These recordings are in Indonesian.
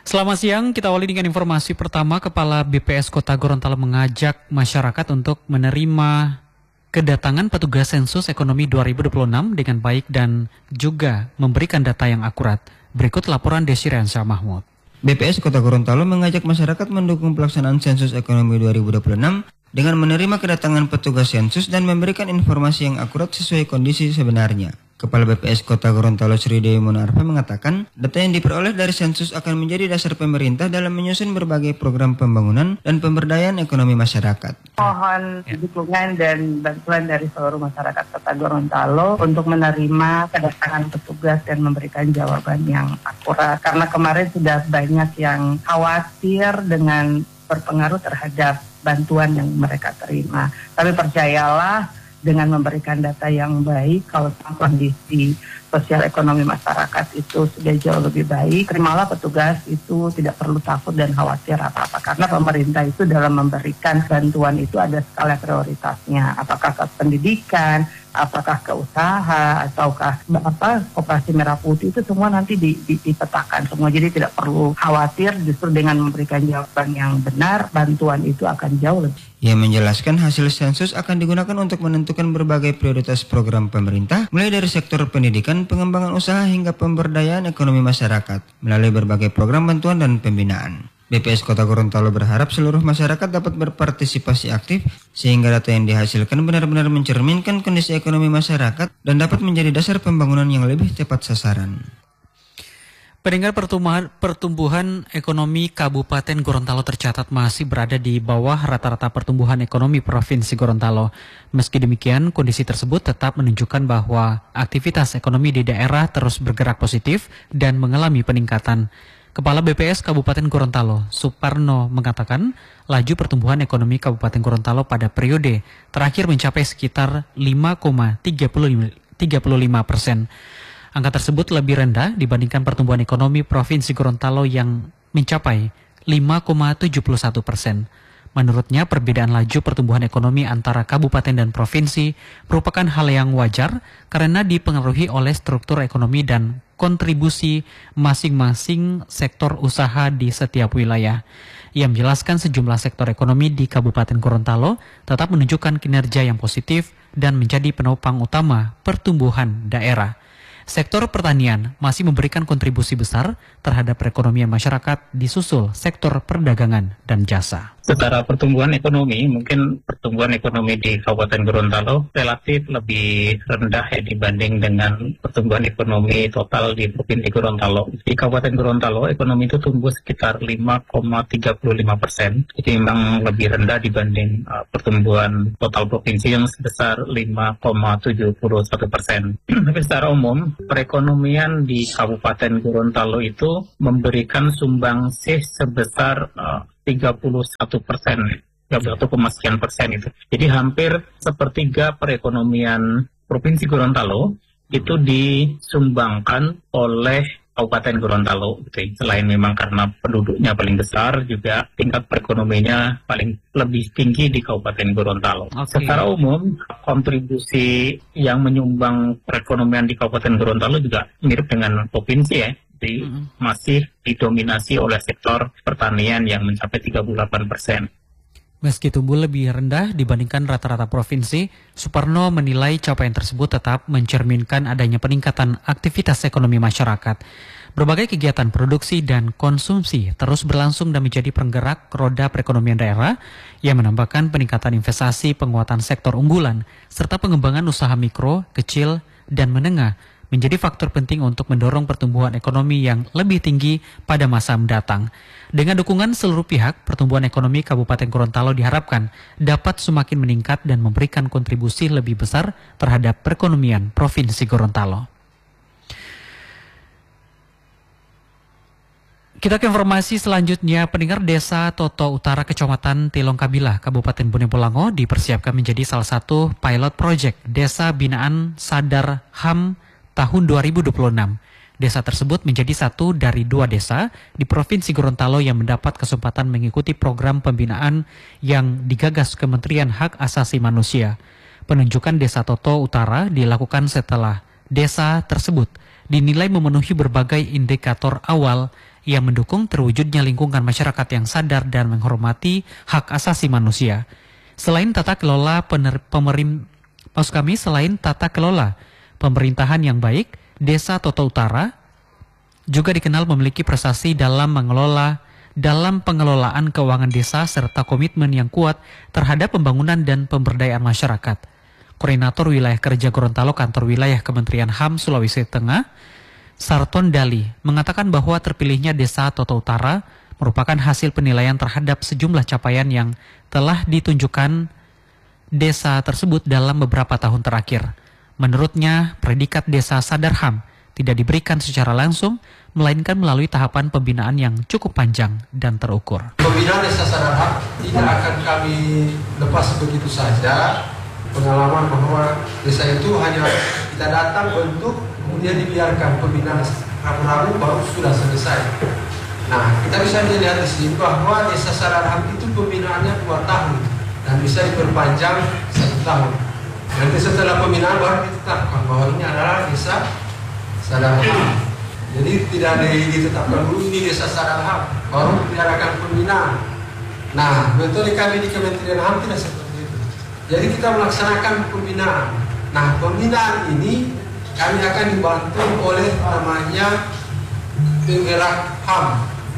Selamat siang, kita awali dengan informasi pertama. Kepala BPS Kota Gorontalo mengajak masyarakat untuk menerima kedatangan petugas sensus ekonomi 2026 dengan baik dan juga memberikan data yang akurat. Berikut laporan Desi Rensa Mahmud. BPS Kota Gorontalo mengajak masyarakat mendukung pelaksanaan sensus ekonomi 2026 dengan menerima kedatangan petugas sensus dan memberikan informasi yang akurat sesuai kondisi sebenarnya. Kepala BPS Kota Gorontalo Sri Dewi Munarfa mengatakan, data yang diperoleh dari sensus akan menjadi dasar pemerintah dalam menyusun berbagai program pembangunan dan pemberdayaan ekonomi masyarakat. Mohon dukungan dan bantuan dari seluruh masyarakat Kota Gorontalo untuk menerima kedatangan petugas dan memberikan jawaban yang akurat. Karena kemarin sudah banyak yang khawatir dengan berpengaruh terhadap bantuan yang mereka terima. Tapi percayalah, dengan memberikan data yang baik, kalau kondisi sosial ekonomi masyarakat itu sudah jauh lebih baik, terimalah petugas itu tidak perlu takut dan khawatir apa-apa. Karena pemerintah itu dalam memberikan bantuan itu ada skala prioritasnya. Apakah ke pendidikan, apakah ke usaha, ataukah Koperasi Merah Putih, itu semua nanti dipetakan semua. Jadi tidak perlu khawatir, justru dengan memberikan jawaban yang benar, bantuan itu akan jauh lebih. Ia menjelaskan hasil sensus akan digunakan untuk menentukan berbagai prioritas program pemerintah, mulai dari sektor pendidikan, pengembangan usaha, hingga pemberdayaan ekonomi masyarakat, melalui berbagai program bantuan dan pembinaan. BPS Kota Gorontalo berharap seluruh masyarakat dapat berpartisipasi aktif, sehingga data yang dihasilkan benar-benar mencerminkan kondisi ekonomi masyarakat dan dapat menjadi dasar pembangunan yang lebih tepat sasaran. Pendengar, pertumbuhan ekonomi Kabupaten Gorontalo tercatat masih berada di bawah rata-rata pertumbuhan ekonomi Provinsi Gorontalo. Meski demikian, kondisi tersebut tetap menunjukkan bahwa aktivitas ekonomi di daerah terus bergerak positif dan mengalami peningkatan. Kepala BPS Kabupaten Gorontalo, Suparno, mengatakan laju pertumbuhan ekonomi Kabupaten Gorontalo pada periode terakhir mencapai sekitar 5,35%. Angka tersebut lebih rendah dibandingkan pertumbuhan ekonomi Provinsi Gorontalo yang mencapai 5,71%. Menurutnya, perbedaan laju pertumbuhan ekonomi antara kabupaten dan provinsi merupakan hal yang wajar karena dipengaruhi oleh struktur ekonomi dan kontribusi masing-masing sektor usaha di setiap wilayah. Ia menjelaskan sejumlah sektor ekonomi di Kabupaten Gorontalo tetap menunjukkan kinerja yang positif dan menjadi penopang utama pertumbuhan daerah. Sektor pertanian masih memberikan kontribusi besar terhadap perekonomian masyarakat, disusul sektor perdagangan dan jasa. Secara pertumbuhan ekonomi, mungkin pertumbuhan ekonomi di Kabupaten Gorontalo relatif lebih rendah dibanding dengan pertumbuhan ekonomi total di Provinsi Gorontalo. Di Kabupaten Gorontalo, ekonomi itu tumbuh sekitar 5,35%. Jadi memang lebih rendah dibanding pertumbuhan total provinsi yang sebesar 5,71%. Tapi secara umum, perekonomian di Kabupaten Gorontalo itu memberikan sumbangsih sebesar 31%, 31,sekian% itu. Jadi hampir sepertiga perekonomian Provinsi Gorontalo itu disumbangkan oleh Kabupaten Gorontalo. Gitu. Selain memang karena penduduknya paling besar, juga tingkat perekonomiannya paling lebih tinggi di Kabupaten Gorontalo. Okay. Secara umum, kontribusi yang menyumbang perekonomian di Kabupaten Gorontalo juga mirip dengan provinsi ya. Jadi masih didominasi oleh sektor pertanian yang mencapai 38%. Meski tumbuh lebih rendah dibandingkan rata-rata provinsi, Suparno menilai capaian tersebut tetap mencerminkan adanya peningkatan aktivitas ekonomi masyarakat. Berbagai kegiatan produksi dan konsumsi terus berlangsung dan menjadi penggerak roda perekonomian daerah yang menambahkan peningkatan investasi, penguatan sektor unggulan, serta pengembangan usaha mikro, kecil, dan menengah menjadi faktor penting untuk mendorong pertumbuhan ekonomi yang lebih tinggi pada masa mendatang. Dengan dukungan seluruh pihak, pertumbuhan ekonomi Kabupaten Gorontalo diharapkan dapat semakin meningkat dan memberikan kontribusi lebih besar terhadap perekonomian Provinsi Gorontalo. Kita ke informasi selanjutnya. Pendengar, Desa Toto Utara, Kecamatan Tilong Kabilah, Kabupaten Bone Bolango dipersiapkan menjadi salah satu pilot project Desa Binaan Sadar HAM tahun 2026. Desa tersebut menjadi satu dari 2 desa di Provinsi Gorontalo yang mendapat kesempatan mengikuti program pembinaan yang digagas Kementerian Hak Asasi Manusia. Penunjukan Desa Toto Utara dilakukan setelah desa tersebut dinilai memenuhi berbagai indikator awal Ia mendukung terwujudnya lingkungan masyarakat yang sadar dan menghormati hak asasi manusia. Selain tata kelola pemerintahan yang baik, Desa Toto Utara juga dikenal memiliki prestasi dalam pengelolaan keuangan desa serta komitmen yang kuat terhadap pembangunan dan pemberdayaan masyarakat. Koordinator Wilayah Kerja Gorontalo Kantor Wilayah Kementerian HAM Sulawesi Tengah, Sarton Dali, mengatakan bahwa terpilihnya Desa Toto Utara merupakan hasil penilaian terhadap sejumlah capaian yang telah ditunjukkan desa tersebut dalam beberapa tahun terakhir. Menurutnya, predikat Desa Sadar HAM tidak diberikan secara langsung, melainkan melalui tahapan pembinaan yang cukup panjang dan terukur. Pembinaan Desa Sadar HAM tidak akan kami lepas begitu saja. Pengalaman bahwa desa itu hanya kita datang bentuk, kemudian dibiarkan pembinaan ramu-ramu baru sudah selesai. Nah, kita bisa lihat di sini bahwa Desa Sadar HAM itu pembinaannya 2 tahun dan bisa diperpanjang 1 tahun. Nanti setelah pembinaan baru ditetapkan bahwa ini adalah Desa Sadar HAM. Jadi tidak ditetapkan dulu ini Desa Sadar HAM, baru diadakan pembinaan. Nah, metode kami di Kementerian HAM tidak seperti itu. Jadi kita melaksanakan pembinaan. Nah, pembinaan ini kami akan dibantu oleh namanya penggerak HAM.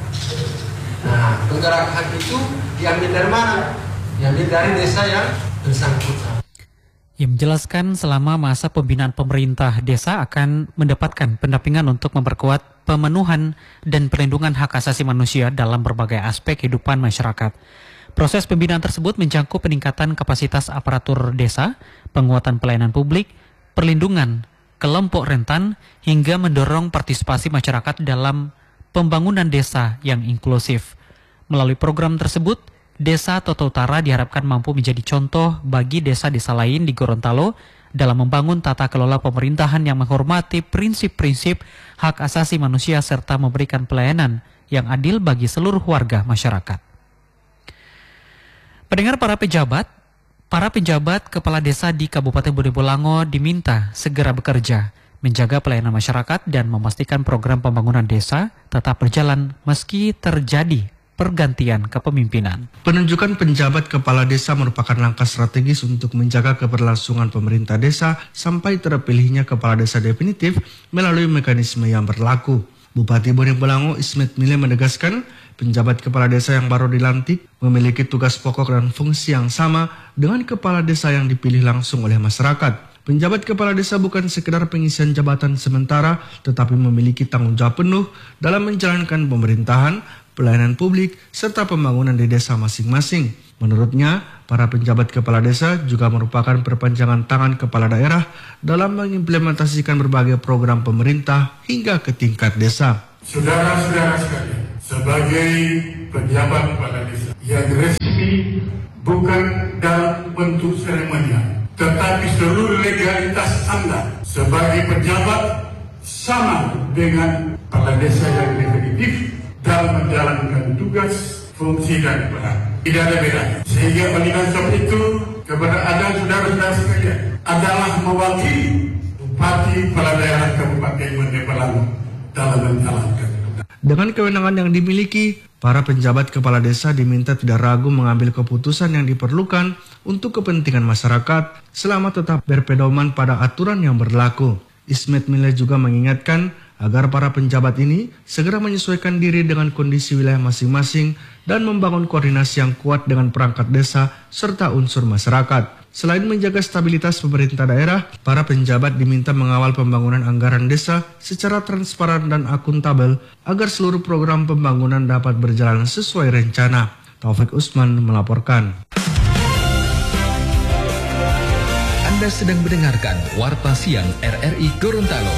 Nah, penggerak HAM itu diambil dari mana? Diambil dari desa yang bersangkutan. Ia menjelaskan selama masa pembinaan pemerintah desa akan mendapatkan pendampingan untuk memperkuat pemenuhan dan perlindungan hak asasi manusia dalam berbagai aspek kehidupan masyarakat. Proses pembinaan tersebut mencakup peningkatan kapasitas aparatur desa, penguatan pelayanan publik, perlindungan kelompok rentan, hingga mendorong partisipasi masyarakat dalam pembangunan desa yang inklusif. Melalui program tersebut, Desa Toto Utara diharapkan mampu menjadi contoh bagi desa-desa lain di Gorontalo dalam membangun tata kelola pemerintahan yang menghormati prinsip-prinsip hak asasi manusia serta memberikan pelayanan yang adil bagi seluruh warga masyarakat. Pendengar, para pejabat kepala desa di Kabupaten Bone Bolango diminta segera bekerja, menjaga pelayanan masyarakat dan memastikan program pembangunan desa tetap berjalan meski terjadi pergantian kepemimpinan. Penunjukan penjabat kepala desa merupakan langkah strategis untuk menjaga keberlangsungan pemerintah desa sampai terpilihnya kepala desa definitif melalui mekanisme yang berlaku. Bupati Bone Bolango Ismet Mile menegaskan, penjabat kepala desa yang baru dilantik memiliki tugas pokok dan fungsi yang sama dengan kepala desa yang dipilih langsung oleh masyarakat. Penjabat kepala desa bukan sekedar pengisian jabatan sementara, tetapi memiliki tanggung jawab penuh dalam menjalankan pemerintahan, pelayanan publik, serta pembangunan di desa masing-masing. Menurutnya, para penjabat kepala desa juga merupakan perpanjangan tangan kepala daerah dalam mengimplementasikan berbagai program pemerintah hingga ke tingkat desa. Saudara-saudara sekalian, sebagai penjabat kepala desa yang resmi bukan dalam bentuk seremonial, tetapi seluruh legalitas Anda sebagai pejabat sama dengan kepala desa yang definitif dalam menjalankan tugas, fungsi dan peran. Tidak ada bedanya. Sehingga oleh sebab itu kepada Anda saudara-saudara sekalian adalah mewakili Bupati Kepala Daerah Kabupaten Bone Bolango dalam menjalankan. Dengan kewenangan yang dimiliki, para penjabat kepala desa diminta tidak ragu mengambil keputusan yang diperlukan untuk kepentingan masyarakat selama tetap berpedoman pada aturan yang berlaku. Ismet Mile juga mengingatkan agar para penjabat ini segera menyesuaikan diri dengan kondisi wilayah masing-masing dan membangun koordinasi yang kuat dengan perangkat desa serta unsur masyarakat. Selain menjaga stabilitas pemerintah daerah, para penjabat diminta mengawal pembangunan anggaran desa secara transparan dan akuntabel agar seluruh program pembangunan dapat berjalan sesuai rencana. Taufik Usman melaporkan. Anda sedang mendengarkan Warta Siang RRI Gorontalo.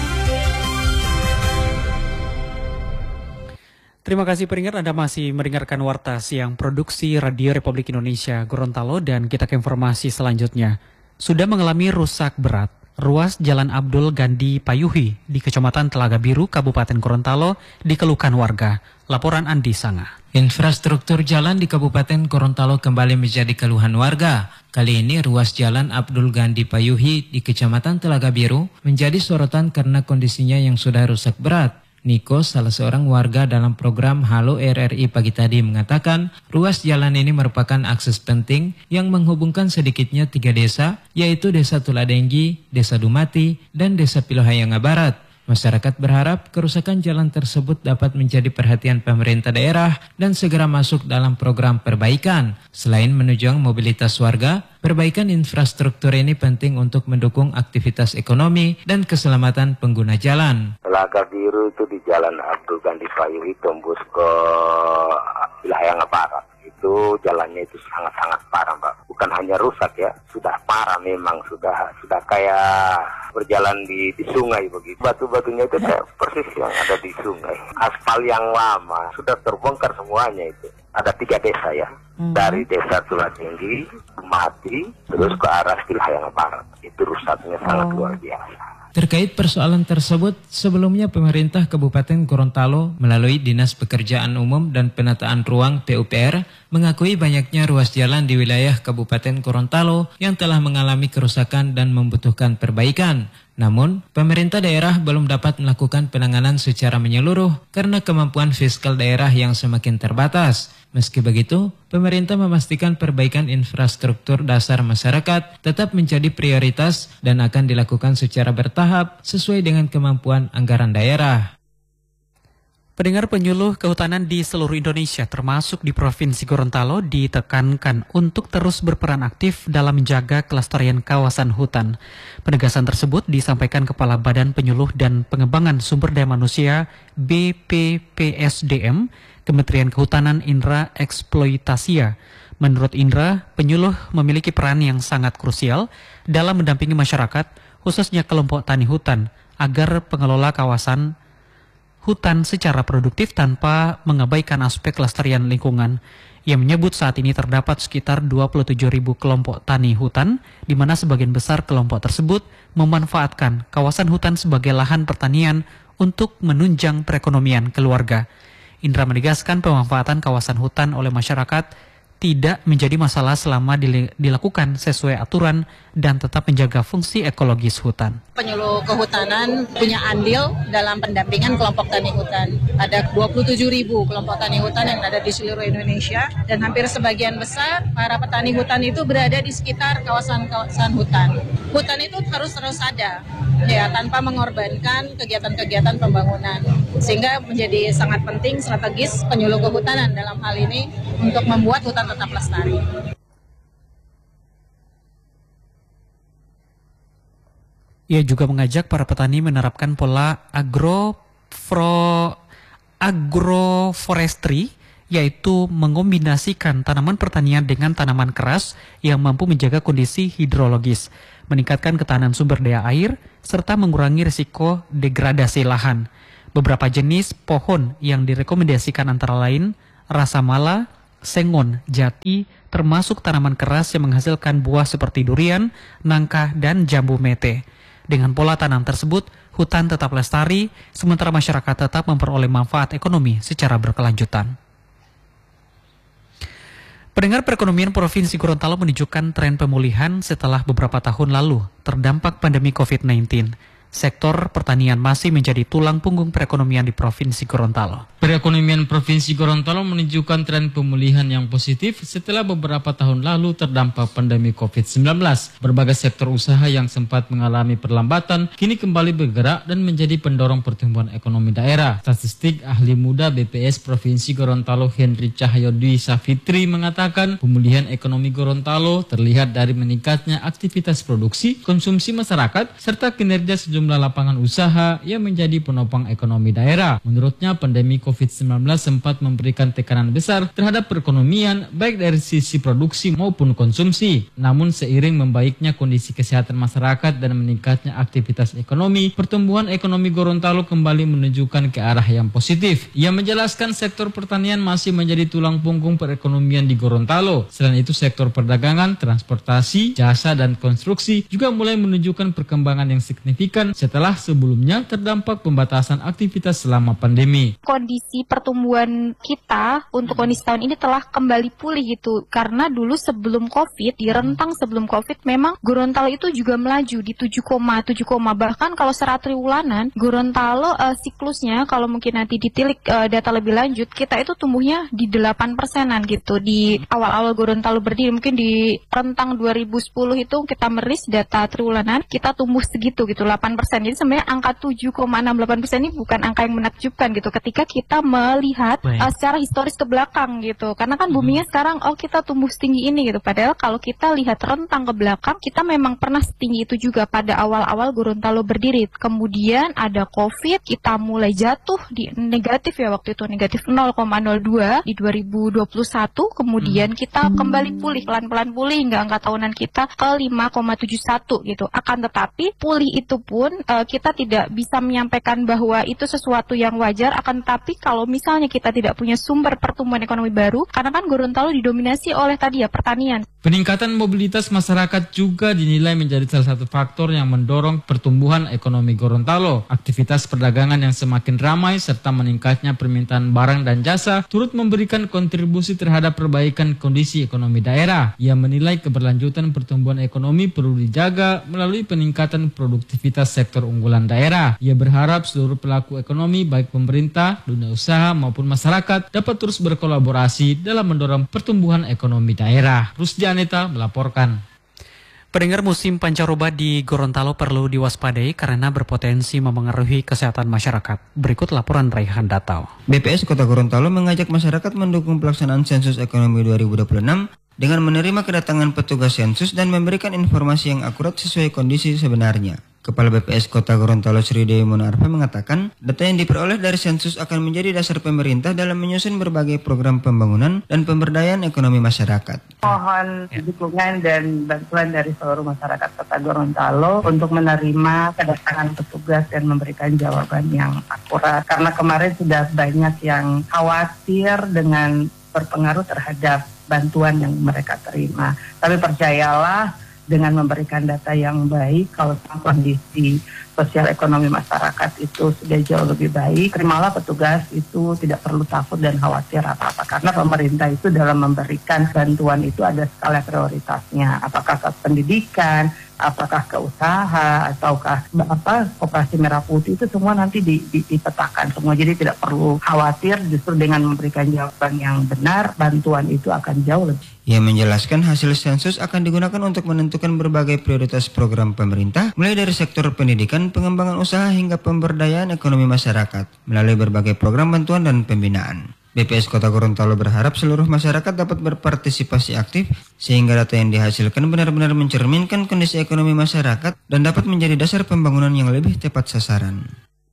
Terima kasih pendengar, Anda masih mendengarkan Warta Siang Produksi Radio Republik Indonesia Gorontalo, dan kita ke informasi selanjutnya. Sudah mengalami rusak berat ruas Jalan Abdul Gandhi Payuhi di Kecamatan Telaga Biru, Kabupaten Gorontalo dikeluhkan warga. Laporan Andi Sanga. Infrastruktur jalan di Kabupaten Gorontalo kembali menjadi keluhan warga. Kali ini ruas Jalan Abdul Gandhi Payuhi di Kecamatan Telaga Biru menjadi sorotan karena kondisinya yang sudah rusak berat. Niko, salah seorang warga dalam program Halo RRI pagi tadi, mengatakan ruas jalan ini merupakan akses penting yang menghubungkan sedikitnya 3 desa, yaitu Desa Tuladenggi, Desa Dumati, dan Desa Pilohayanga Barat. Masyarakat berharap kerusakan jalan tersebut dapat menjadi perhatian pemerintah daerah dan segera masuk dalam program perbaikan. Selain menunjang mobilitas warga, perbaikan infrastruktur ini penting untuk mendukung aktivitas ekonomi dan keselamatan pengguna jalan. Telaga Biru itu di Jalan Abdul Gandhi Fayuhi tembus ke Pilohayanga Barat. Itu jalannya itu sangat-sangat parah, Mbak. Bukan hanya rusak ya, sudah parah memang, sudah kayak berjalan di sungai begitu. Batu-batunya itu kayak persis yang ada di sungai. Aspal yang lama sudah terbongkar semuanya itu. Ada 3 desa ya, dari Desa Tuladenggi, Dumati, terus ke arah Pilohayanga Barat. Itu rusaknya sangat luar biasa. Terkait persoalan tersebut, sebelumnya pemerintah Kabupaten Gorontalo melalui Dinas Pekerjaan Umum dan Penataan Ruang PUPR mengakui banyaknya ruas jalan di wilayah Kabupaten Gorontalo yang telah mengalami kerusakan dan membutuhkan perbaikan. Namun, pemerintah daerah belum dapat melakukan penanganan secara menyeluruh karena kemampuan fiskal daerah yang semakin terbatas. Meski begitu, pemerintah memastikan perbaikan infrastruktur dasar masyarakat tetap menjadi prioritas dan akan dilakukan secara bertahap sesuai dengan kemampuan anggaran daerah. Pendengar, penyuluh kehutanan di seluruh Indonesia termasuk di Provinsi Gorontalo ditekankan untuk terus berperan aktif dalam menjaga kelestarian kawasan hutan. Penegasan tersebut disampaikan Kepala Badan Penyuluh dan Pengembangan Sumber Daya Manusia BPPSDM, Kementerian Kehutanan Indra Eksploitasia. Menurut Indra, penyuluh memiliki peran yang sangat krusial dalam mendampingi masyarakat, khususnya kelompok tani hutan, agar pengelola kawasan hutan secara produktif tanpa mengabaikan aspek kelestarian lingkungan. Ia menyebut saat ini terdapat sekitar 27.000 kelompok tani hutan, di mana sebagian besar kelompok tersebut memanfaatkan kawasan hutan sebagai lahan pertanian untuk menunjang perekonomian keluarga. Indra menegaskan pemanfaatan kawasan hutan oleh masyarakat tidak menjadi masalah selama dilakukan sesuai aturan dan tetap menjaga fungsi ekologis hutan. Penyuluh kehutanan punya andil dalam pendampingan kelompok tani hutan. Ada 27.000 kelompok tani hutan yang ada di seluruh Indonesia dan hampir sebagian besar para petani hutan itu berada di sekitar kawasan-kawasan hutan. Hutan itu harus terus ada, ya, tanpa mengorbankan kegiatan-kegiatan pembangunan. Sehingga menjadi sangat penting strategis penyuluh kehutanan dalam hal ini untuk membuat hutan tetap lestari. Ia juga mengajak para petani menerapkan pola agroforestry, yaitu mengombinasikan tanaman pertanian dengan tanaman keras yang mampu menjaga kondisi hidrologis, meningkatkan ketahanan sumber daya air, serta mengurangi risiko degradasi lahan. Beberapa jenis pohon yang direkomendasikan antara lain rasa mala, sengon, jati, termasuk tanaman keras yang menghasilkan buah seperti durian, nangka, dan jambu mete. Dengan pola tanam tersebut, hutan tetap lestari, sementara masyarakat tetap memperoleh manfaat ekonomi secara berkelanjutan. Pendengar, perekonomian Provinsi Gorontalo menunjukkan tren pemulihan setelah beberapa tahun lalu terdampak pandemi COVID-19. Sektor pertanian masih menjadi tulang punggung perekonomian di Provinsi Gorontalo. Perekonomian Provinsi Gorontalo menunjukkan tren pemulihan yang positif setelah beberapa tahun lalu terdampak pandemi COVID-19. Berbagai sektor usaha yang sempat mengalami perlambatan kini kembali bergerak dan menjadi pendorong pertumbuhan ekonomi daerah. Statistik ahli muda BPS Provinsi Gorontalo Henry Cahyo Dwi Safitri mengatakan pemulihan ekonomi Gorontalo terlihat dari meningkatnya aktivitas produksi, konsumsi masyarakat, serta kinerja sejumlah lapangan usaha yang menjadi penopang ekonomi daerah. Menurutnya, pandemi COVID-19 sempat memberikan tekanan besar terhadap perekonomian baik dari sisi produksi maupun konsumsi. Namun seiring membaiknya kondisi kesehatan masyarakat dan meningkatnya aktivitas ekonomi, pertumbuhan ekonomi Gorontalo kembali menunjukkan ke arah yang positif. Ia menjelaskan sektor pertanian masih menjadi tulang punggung perekonomian di Gorontalo. Selain itu, sektor perdagangan, transportasi, jasa, dan konstruksi juga mulai menunjukkan perkembangan yang signifikan setelah sebelumnya terdampak pembatasan aktivitas selama pandemi. Kondisi kondisi pertumbuhan kita untuk kondisi tahun ini telah kembali pulih gitu. Karena dulu sebelum COVID, di rentang sebelum COVID memang Gorontalo itu juga melaju di 7,7, bahkan kalau secara triwulanan Gorontalo siklusnya kalau mungkin nanti ditilik data lebih lanjut, kita itu tumbuhnya di 8%-an gitu. Di awal-awal Gorontalo berdiri mungkin di rentang 2010 itu kita meris data triwulanan, kita tumbuh segitu gitu 8%. Jadi sebenarnya angka 7,68% ini bukan angka yang menakjubkan gitu ketika kita melihat secara historis ke belakang gitu. Karena kan boomingnya sekarang kita tumbuh setinggi ini gitu. Padahal kalau kita lihat rentang ke belakang, kita memang pernah setinggi itu juga pada awal-awal Gorontalo berdiri. Kemudian ada COVID, kita mulai jatuh di negatif ya waktu itu, negatif 0,02 di 2021. Kemudian kita kembali pulih, pelan-pelan pulih hingga angka tahunan kita ke 5,71 gitu. Akan tetapi pulih itu pun kita tidak bisa menyampaikan bahwa itu sesuatu yang wajar. Akan tetapi kalau misalnya kita tidak punya sumber pertumbuhan ekonomi baru, karena kan Gorontalo didominasi oleh tadi ya pertanian. Peningkatan mobilitas masyarakat juga dinilai menjadi salah satu faktor yang mendorong pertumbuhan ekonomi Gorontalo. Aktivitas perdagangan yang semakin ramai serta meningkatnya permintaan barang dan jasa turut memberikan kontribusi terhadap perbaikan kondisi ekonomi daerah. Ia menilai keberlanjutan pertumbuhan ekonomi perlu dijaga melalui peningkatan produktivitas sektor unggulan daerah. Ia berharap seluruh pelaku ekonomi baik pemerintah, dunia usaha maupun masyarakat dapat terus berkolaborasi dalam mendorong pertumbuhan ekonomi daerah. Rusdianeta melaporkan. Pendengar, musim pancaroba di Gorontalo perlu diwaspadai karena berpotensi memengaruhi kesehatan masyarakat. Berikut laporan Raihan Datau. BPS Kota Gorontalo mengajak masyarakat mendukung pelaksanaan sensus ekonomi 2026 dengan menerima kedatangan petugas sensus dan memberikan informasi yang akurat sesuai kondisi sebenarnya. Kepala BPS Kota Gorontalo Sri Dewi Munarfa mengatakan, data yang diperoleh dari sensus akan menjadi dasar pemerintah dalam menyusun berbagai program pembangunan dan pemberdayaan ekonomi masyarakat. Mohon dukungan dan bantuan dari seluruh masyarakat Kota Gorontalo untuk menerima kedatangan petugas dan memberikan jawaban yang akurat. Karena kemarin sudah banyak yang khawatir dengan berpengaruh terhadap bantuan yang mereka terima. Tapi percayalah, dengan memberikan data yang baik, kalau kondisi sosial ekonomi masyarakat itu sudah jauh lebih baik, terimalah petugas itu tidak perlu takut dan khawatir apa-apa. Karena pemerintah itu dalam memberikan bantuan itu ada skala prioritasnya. Apakah ke pendidikan, apakah ke usaha, ataukah Koperasi Merah Putih, itu semua nanti dipetakan semua. Jadi tidak perlu khawatir, justru dengan memberikan jawaban yang benar, bantuan itu akan jauh lebih. Ia menjelaskan hasil sensus akan digunakan untuk menentukan berbagai prioritas program pemerintah, mulai dari sektor pendidikan, pengembangan usaha hingga pemberdayaan ekonomi masyarakat, melalui berbagai program bantuan dan pembinaan. BPS Kota Gorontalo berharap seluruh masyarakat dapat berpartisipasi aktif sehingga data yang dihasilkan benar-benar mencerminkan kondisi ekonomi masyarakat dan dapat menjadi dasar pembangunan yang lebih tepat sasaran.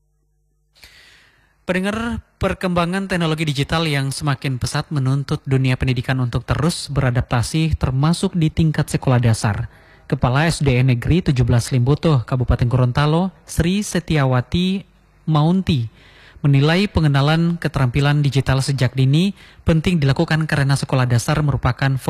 Pendengar, perkembangan teknologi digital yang semakin pesat menuntut dunia pendidikan untuk terus beradaptasi termasuk di tingkat sekolah dasar. Kepala SDN Negeri 17 Limbutuh, Kabupaten Gorontalo, Sri Setiawati Maunti, menilai pengenalan keterampilan digital sejak dini penting dilakukan karena sekolah dasar merupakan